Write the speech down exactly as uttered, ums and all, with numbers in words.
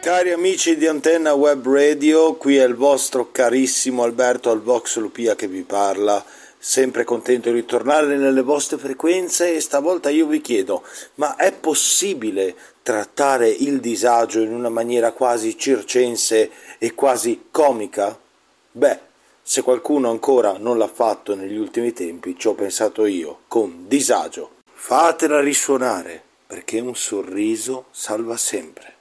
Cari amici di Antenna Web Radio, qui è il vostro carissimo Alberto Alvox Lupia che vi parla, sempre contento di ritornare nelle vostre frequenze, e stavolta io vi chiedo, ma è possibile trattare il disagio in una maniera quasi circense e quasi comica? Beh, se qualcuno ancora non l'ha fatto negli ultimi tempi, ci ho pensato io, con Disagio. Fatela risuonare, perché un sorriso salva sempre.